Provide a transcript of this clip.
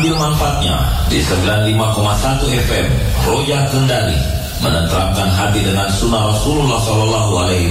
ambil manfaatnya di 95,1 FM Roja Kendari, menenteramkan hati dengan sunnah Rasulullah SAW